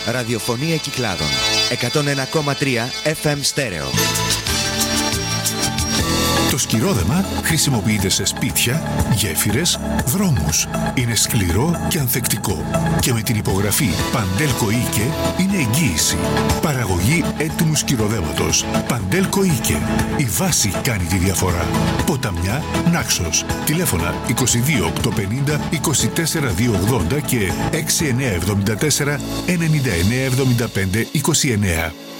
Ραδιοφωνία Κυκλάδων. 101,3 FM στέρεο. Το σκυρόδεμα χρησιμοποιείται σε σπίτια, γέφυρες, δρόμους. Είναι σκληρό και ανθεκτικό και με την υπογραφή Παντέλκο Οίκε είναι εγγύηση. Παραγωγή έτοιμου σκυροδέματος. Παντέλκο Οίκε. Η βάση κάνει τη διαφορά. Ποταμιά, Νάξος. Τηλέφωνα 22 850 24 280 και 6974 99 75 29.